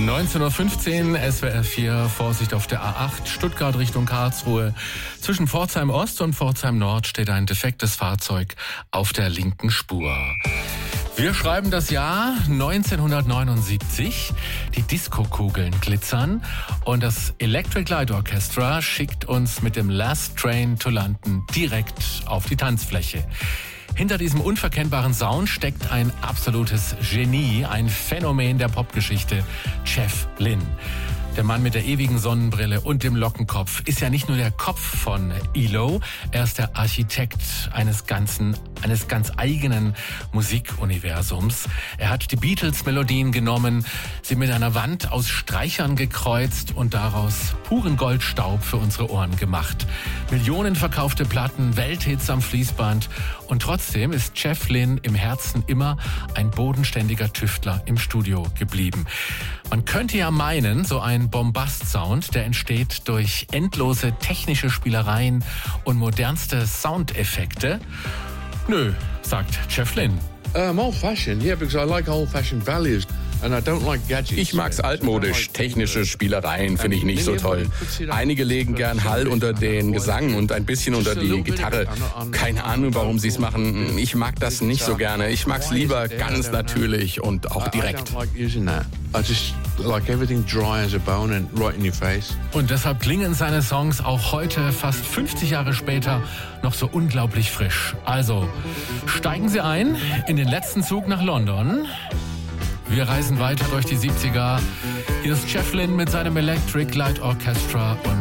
19:15 Uhr, SWR 4, Vorsicht auf der A8, Stuttgart Richtung Karlsruhe. Zwischen Pforzheim Ost und Pforzheim Nord steht ein defektes Fahrzeug auf der linken Spur. Wir schreiben das Jahr 1979. Die Diskokugeln glitzern und das Electric Light Orchestra schickt uns mit dem Last Train to London direkt auf die Tanzfläche. Hinter diesem unverkennbaren Sound steckt ein absolutes Genie, ein Phänomen der Popgeschichte, Jeff Lynne. Der Mann mit der ewigen Sonnenbrille und dem Lockenkopf ist ja nicht nur der Kopf von ELO, er ist der Architekt eines ganz eigenen Musikuniversums. Er hat die Beatles-Melodien genommen, sie mit einer Wand aus Streichern gekreuzt und daraus puren Goldstaub für unsere Ohren gemacht. Millionen verkaufte Platten, Welthits am Fließband und trotzdem ist Jeff Lynne im Herzen immer ein bodenständiger Tüftler im Studio geblieben. Man könnte ja meinen, so ein Bombast-Sound, der entsteht durch endlose technische Spielereien und modernste Soundeffekte. Nö, sagt Jeff Lynne. Old-fashioned, yeah, because I like old-fashioned values. Ich mag's altmodisch. Technische Spielereien finde ich nicht so toll. Einige legen gern Hall unter den Gesang und ein bisschen unter die Gitarre. Keine Ahnung, warum sie es machen. Ich mag das nicht so gerne. Ich mag's lieber ganz natürlich und auch direkt. Und deshalb klingen seine Songs auch heute, fast 50 Jahre später, noch so unglaublich frisch. Also, steigen Sie ein in den letzten Zug nach London. Wir reisen weiter durch die 70er. Hier ist Jeff Lynne mit seinem Electric Light Orchestra und